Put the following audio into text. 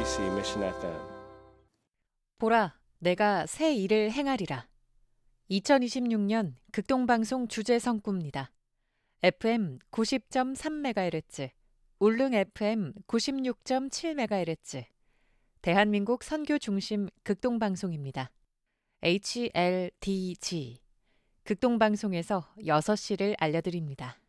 KBC Mission FM. 보라, 내가 새 일을 행하리라. 2026년 극동방송 주제 성구입니다. FM 90.3MHz, 울릉 FM 96.7MHz, 대한민국 선교 중심 극동방송입니다. HLDG, 극동방송에서 6시를 알려드립니다.